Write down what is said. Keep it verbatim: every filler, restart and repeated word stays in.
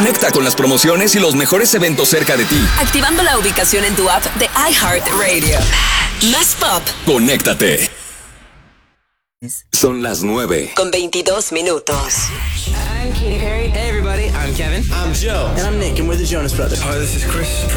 Conecta con las promociones y los mejores eventos cerca de ti. Activando la ubicación en tu app de iHeartRadio. Más pop. Conéctate. Son las nueve. Con veintidós minutos. I'm Katy Perry. Hey everybody, I'm Kevin. I'm Joe. And I'm Nick, and we're the Jonas Brothers. Hi, this is Chris.